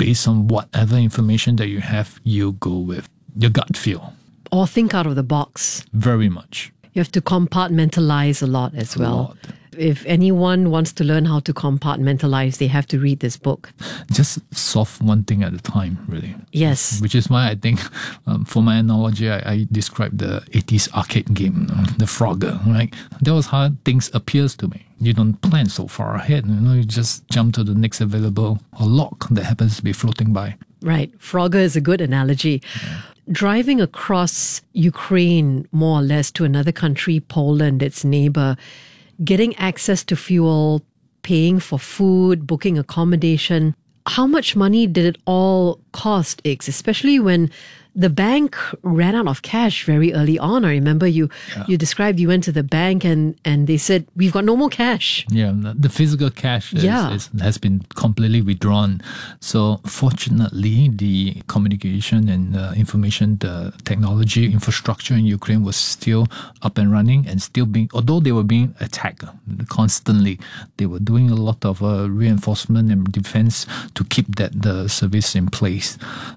based on whatever information that you have, you go with your gut feel. Or think out of the box. Very much. You have to compartmentalize a lot as well. A lot. If anyone wants to learn how to compartmentalize, they have to read this book. Just solve one thing at a time, really. Yes. Which is why I think, for my analogy, I described the 80s arcade game, the Frogger, right? That was how things appears to me. You don't plan so far ahead, you just jump to the next available lock that happens to be floating by. Right. Frogger is a good analogy. Yeah. Driving across Ukraine, more or less, to another country, Poland, its neighbor, getting access to fuel, paying for food, booking accommodation. How much money did it all cost, Ix? Especially when the bank ran out of cash very early on. I remember you described you went to the bank and they said, we've got no more cash. Yeah, the physical cash has been completely withdrawn. So fortunately, the communication and information, the technology infrastructure in Ukraine was still up and running and still although they were being attacked constantly, they were doing a lot of reinforcement and defense to keep the service in place.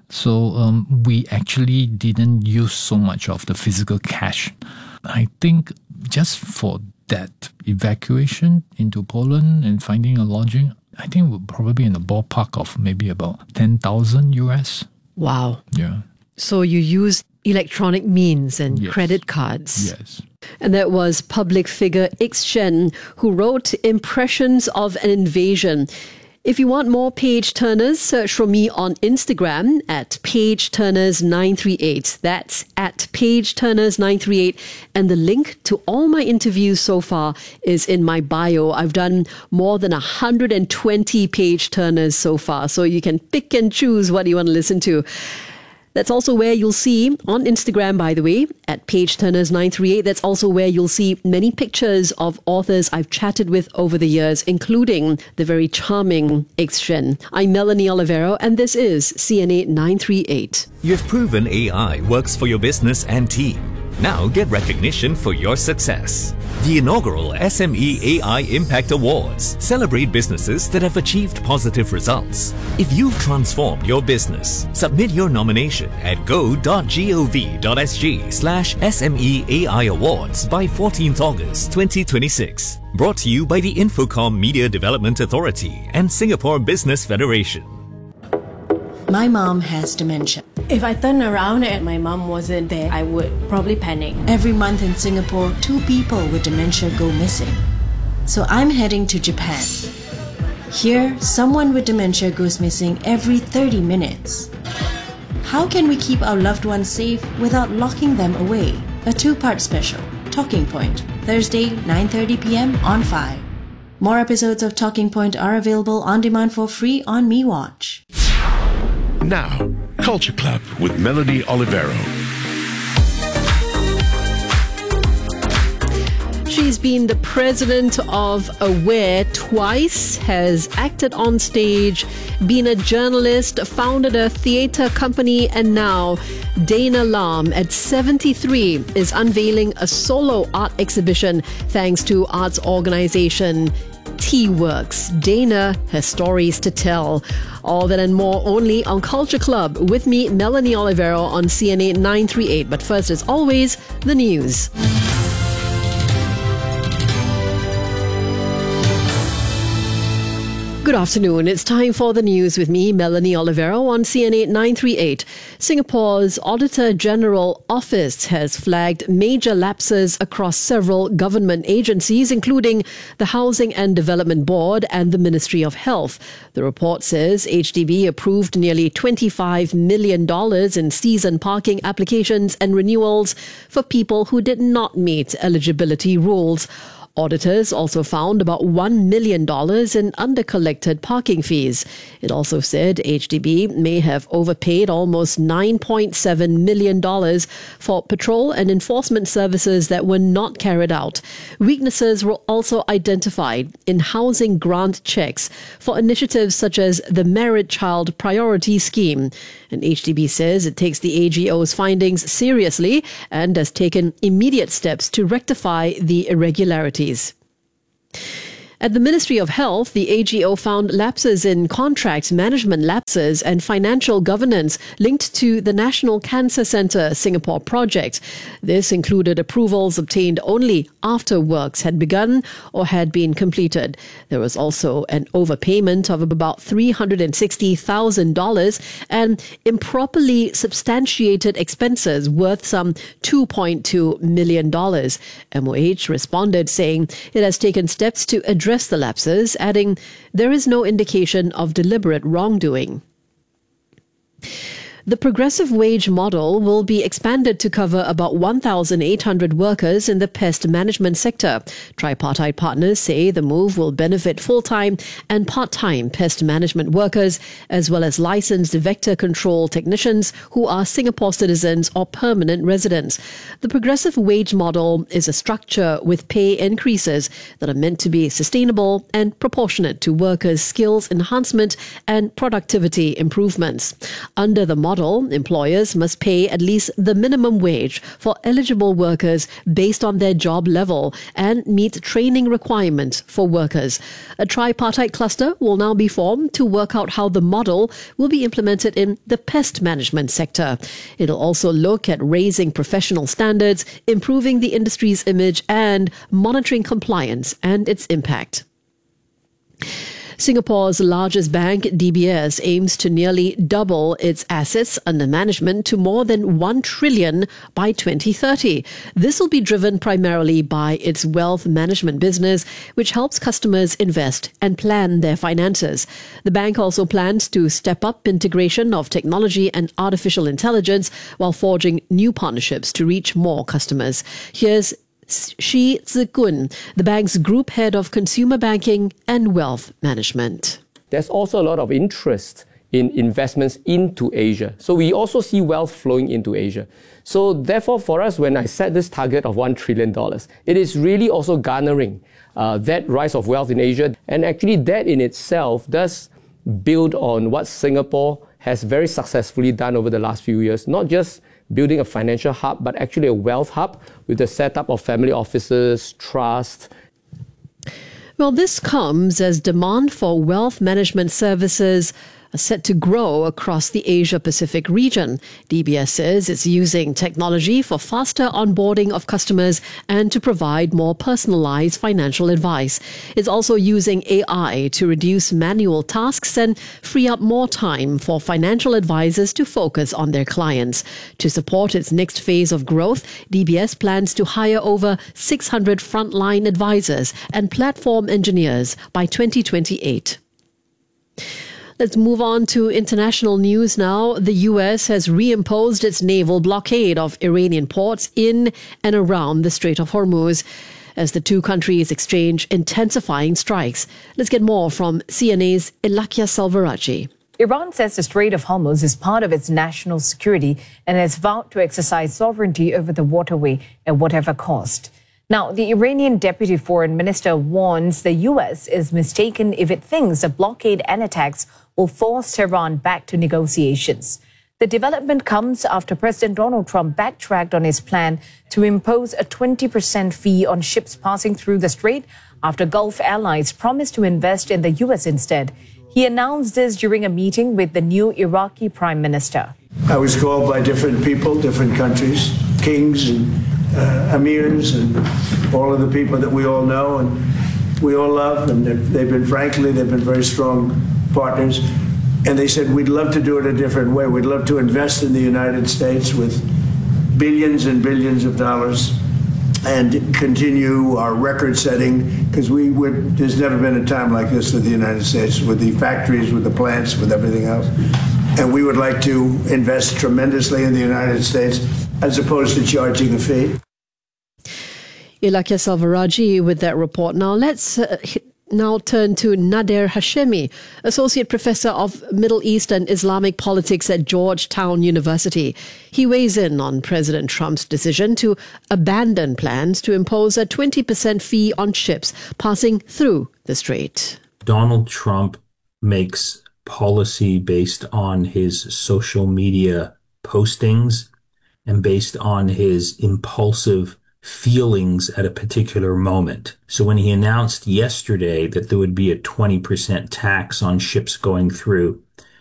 So we actually didn't use so much of the physical cash. I think just for that evacuation into Poland and finding a lodging, I think we're probably in the ballpark of maybe about 10,000 US. Wow. Yeah. So you used electronic means and credit cards. Yes. And that was public figure Ix Shen, who wrote Impressions of an Invasion. If you want more page turners, search for me on Instagram at pageturners938. That's at pageturners938. And the link to all my interviews so far is in my bio. I've done more than 120 page turners so far, so you can pick and choose what you want to listen to. That's also where you'll see, on Instagram, by the way, at pageturners938, that's also where you'll see many pictures of authors I've chatted with over the years, including the very charming Ix Shen. I'm Melanie Olivero, and this is CNA 938. You've proven AI works for your business and team. Now get recognition for your success. The inaugural SME AI Impact Awards celebrate businesses that have achieved positive results. If you've transformed your business, submit your nomination at go.gov.sg/SME AI Awards by 14th August 2026. Brought to you by the Infocom Media Development Authority and Singapore Business Federation. My mom has dementia. If I turn around and my mom wasn't there, I would probably panic. Every month in Singapore, 2 people with dementia go missing. So I'm heading to Japan. Here, someone with dementia goes missing every 30 minutes. How can we keep our loved ones safe without locking them away? A 2-part special, Talking Point, Thursday, 9:30 p.m. on 5. More episodes of Talking Point are available on demand for free on MeWatch. Now, Culture Club with Melanie Olivero. She's been the president of Aware twice, has acted on stage, been a journalist, founded a theatre company, and now Dana Lam, at 73, is unveiling a solo art exhibition thanks to arts organisation T-Works. Dana has stories to tell. All that and more only on Culture Club with me, Melanie Olivero, on CNA 938. But first, as always, the news. Good afternoon. It's time for the news with me, Melanie Olivero, on CNA 938. Singapore's Auditor General Office has flagged major lapses across several government agencies, including the Housing and Development Board and the Ministry of Health. The report says HDB approved nearly $25 million in season parking applications and renewals for people who did not meet eligibility rules. Auditors also found about $1 million in undercollected parking fees. It also said HDB may have overpaid almost $9.7 million for patrol and enforcement services that were not carried out. Weaknesses were also identified in housing grant checks for initiatives such as the Married Child Priority Scheme. And HDB says it takes the AGO's findings seriously and has taken immediate steps to rectify the irregularities. At the Ministry of Health, the AGO found lapses in contract management lapses and financial governance linked to the National Cancer Centre Singapore project. This included approvals obtained only after works had begun or had been completed. There was also an overpayment of about $360,000 and improperly substantiated expenses worth some $2.2 million. MOH responded saying it has taken steps to address the lapses, adding, there is no indication of deliberate wrongdoing. The progressive wage model will be expanded to cover about 1,800 workers in the pest management sector. Tripartite partners say the move will benefit full-time and part-time pest management workers, as well as licensed vector control technicians who are Singapore citizens or permanent residents. The progressive wage model is a structure with pay increases that are meant to be sustainable and proportionate to workers' skills enhancement and productivity improvements. Under the model, employers must pay at least the minimum wage for eligible workers based on their job level and meet training requirements for workers. A tripartite cluster will now be formed to work out how the model will be implemented in the pest management sector. It'll also look at raising professional standards, improving the industry's image, and monitoring compliance and its impact. Singapore's largest bank, DBS, aims to nearly double its assets under management to more than 1 trillion by 2030. This will be driven primarily by its wealth management business, which helps customers invest and plan their finances. The bank also plans to step up integration of technology and artificial intelligence while forging new partnerships to reach more customers. Here's Shi Zikun, the bank's group head of consumer banking and wealth management. There's also a lot of interest in investments into Asia. So we also see wealth flowing into Asia. So therefore, for us, when I set this target of $1 trillion, it is really also garnering that rise of wealth in Asia. And actually that in itself does build on what Singapore has very successfully done over the last few years, not just building a financial hub, but actually a wealth hub with the setup of family offices, trust. Well, this comes as demand for wealth management services are set to grow across the Asia-Pacific region. DBS says it's using technology for faster onboarding of customers and to provide more personalized financial advice. It's also using AI to reduce manual tasks and free up more time for financial advisors to focus on their clients. To support its next phase of growth, DBS plans to hire over 600 frontline advisors and platform engineers by 2028. Let's move on to international news now. The US has reimposed its naval blockade of Iranian ports in and around the Strait of Hormuz as the two countries exchange intensifying strikes. Let's get more from CNA's Ilakia Salvarajee. Iran says the Strait of Hormuz is part of its national security and has vowed to exercise sovereignty over the waterway at whatever cost. Now, the Iranian deputy foreign minister warns the U.S. is mistaken if it thinks the blockade and attacks will force Tehran back to negotiations. The development comes after President Donald Trump backtracked on his plan to impose a 20% fee on ships passing through the strait after Gulf allies promised to invest in the U.S. instead. He announced this during a meeting with the new Iraqi prime minister. I was called by different people, different countries, kings and emirs and all of the people that we all know and we all love, and they've been very strong partners. And they said, we'd love to do it a different way. We'd love to invest in the United States with billions and billions of dollars and continue our record setting, because there's never been a time like this with the United States, with the factories, with the plants, with everything else. And we would like to invest tremendously in the United States as opposed to charging a fee. Ilakia Salvarajee with that report. Now let's now turn to Nader Hashemi, Associate Professor of Middle East and Islamic Politics at Georgetown University. He weighs in on President Trump's decision to abandon plans to impose a 20% fee on ships passing through the strait. Donald Trump makes policy based on his social media postings and based on his impulsive feelings at a particular moment. So when he announced yesterday that there would be a 20% tax on ships going through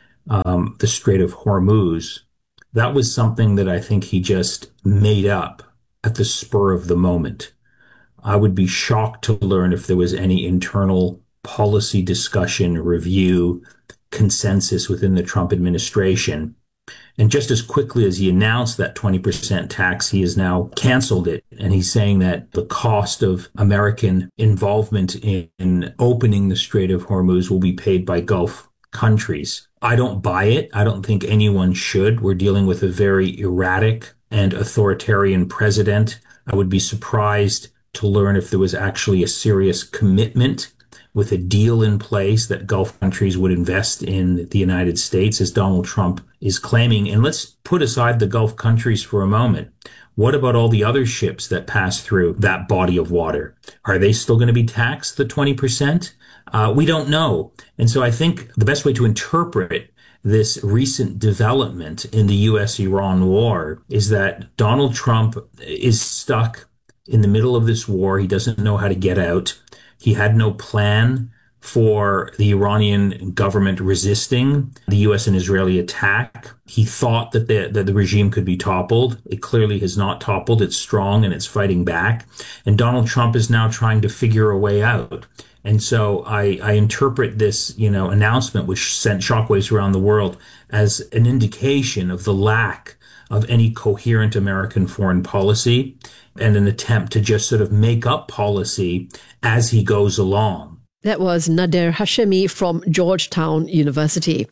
the Strait of Hormuz, that was something that I think he just made up at the spur of the moment. I would be shocked to learn if there was any internal policy discussion, review, consensus within the Trump administration. And just as quickly as he announced that 20% tax, he has now canceled it. And he's saying that the cost of American involvement in opening the Strait of Hormuz will be paid by Gulf countries. I don't buy it. I don't think anyone should. We're dealing with a very erratic and authoritarian president. I would be surprised to learn if there was actually a serious commitment with a deal in place that Gulf countries would invest in the United States, as Donald Trump is claiming. And let's put aside the Gulf countries for a moment. What about all the other ships that pass through that body of water? Are they still going to be taxed the 20%? We don't know. And so I think the best way to interpret this recent development in the U.S.-Iran war is that Donald Trump is stuck in the middle of this war. He doesn't know how to get out. He had no plan for the Iranian government resisting the U.S. and Israeli attack. He thought that the regime could be toppled. It clearly has not toppled. It's strong and it's fighting back. And Donald Trump is now trying to figure a way out. And so I interpret this, announcement, which sent shockwaves around the world, as an indication of the lack of any coherent American foreign policy and an attempt to just sort of make up policy as he goes along. That was Nader Hashemi from Georgetown University.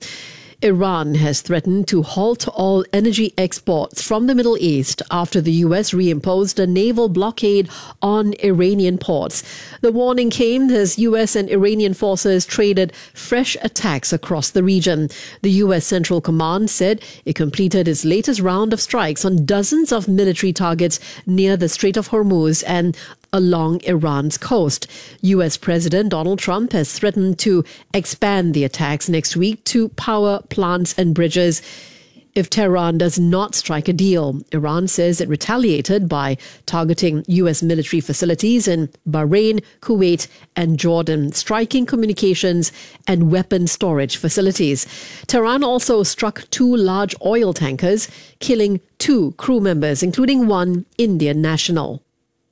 Iran has threatened to halt all energy exports from the Middle East after the U.S. reimposed a naval blockade on Iranian ports. The warning came as U.S. and Iranian forces traded fresh attacks across the region. The U.S. Central Command said it completed its latest round of strikes on dozens of military targets near the Strait of Hormuz and along Iran's coast. U.S. President Donald Trump has threatened to expand the attacks next week to power plants and bridges if Tehran does not strike a deal. Iran says it retaliated by targeting U.S. military facilities in Bahrain, Kuwait, and Jordan, striking communications and weapon storage facilities. Tehran also struck 2 large oil tankers, killing 2 crew members, including 1 Indian national.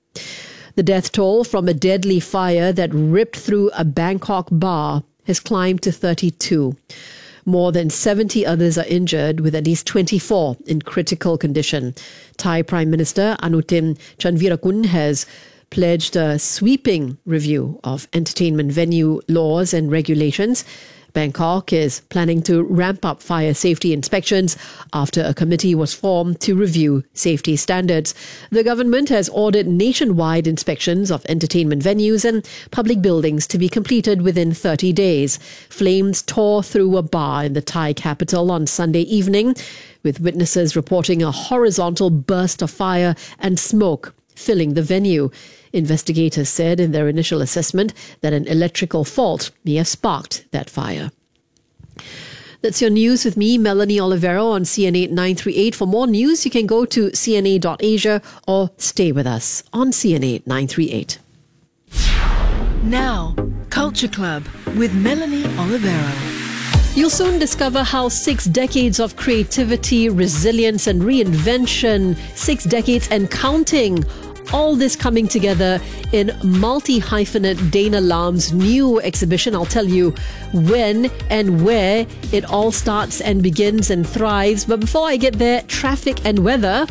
The death toll from a deadly fire that ripped through a Bangkok bar has climbed to 32. More than 70 others are injured, with at least 24 in critical condition. Thai Prime Minister Anutin Chanvirakul has pledged a sweeping review of entertainment venue laws and regulations. Bangkok is planning to ramp up fire safety inspections after a committee was formed to review safety standards. The government has ordered nationwide inspections of entertainment venues and public buildings to be completed within 30 days. Flames tore through a bar in the Thai capital on Sunday evening, with witnesses reporting a horizontal burst of fire and smoke filling the venue. Investigators said in their initial assessment that an electrical fault may have sparked that fire. That's your news with me, Melanie Olivero, on CNA 938. For more news, you can go to cna.asia or stay with us on CNA 938. Now, Culture Club with Melanie Olivero. You'll soon discover how 6 decades of creativity, resilience and reinvention, 6 decades and counting, all this coming together in multi-hyphenate Dana Lam's new exhibition. I'll tell you when and where it all starts and begins and thrives. But before I get there, traffic and weather.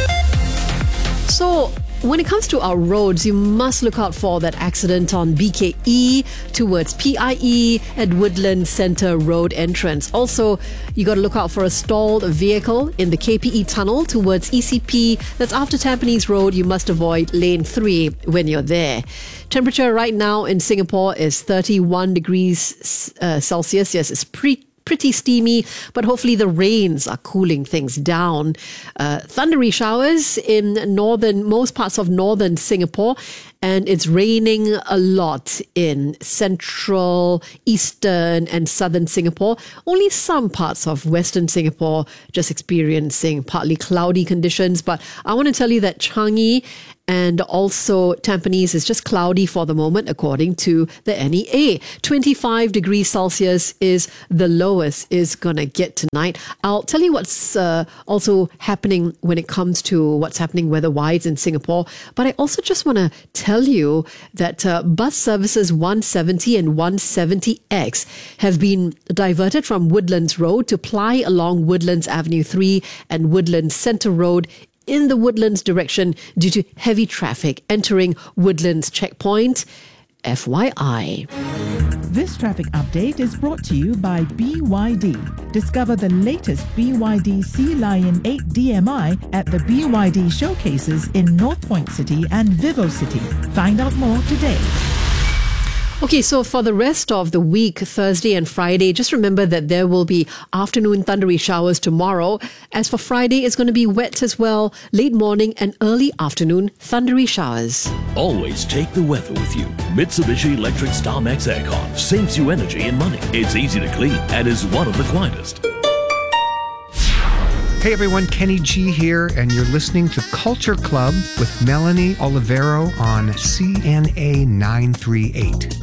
So, when it comes to our roads, you must look out for that accident on BKE towards PIE at Woodland Centre Road entrance. Also, you got to look out for a stalled vehicle in the KPE tunnel towards ECP. That's after Tampines Road. You must avoid lane 3 when you're there. Temperature right now in Singapore is 31 degrees Celsius. Yes, it's pretty steamy, but hopefully the rains are cooling things down. Thundery showers in most parts of northern Singapore, and it's raining a lot in central, eastern, and southern Singapore. Only some parts of western Singapore just experiencing partly cloudy conditions. But I want to tell you that Changi and also Tampines is just cloudy for the moment, according to the NEA. 25 degrees Celsius is the lowest is going to get tonight. I'll tell you what's also happening when it comes to what's happening weather-wise in Singapore. But I also just want to tell you that bus services 170 and 170X have been diverted from Woodlands Road to ply along Woodlands Avenue 3 and Woodlands Centre Road in the Woodlands direction due to heavy traffic entering Woodlands checkpoint. FYI. This traffic update is brought to you by BYD. Discover the latest BYD Sea Lion 8 DMI at the BYD showcases in North Point City and Vivo City. Find out more today. Okay, so for the rest of the week, Thursday and Friday, just remember that there will be afternoon thundery showers tomorrow. As for Friday, it's going to be wet as well. Late morning and early afternoon thundery showers. Always take the weather with you. Mitsubishi Electric StarMax Aircon saves you energy and money. It's easy to clean and is one of the quietest. Hey everyone, Kenny G here, and you're listening to Culture Club with Melanie Olivero on CNA 938.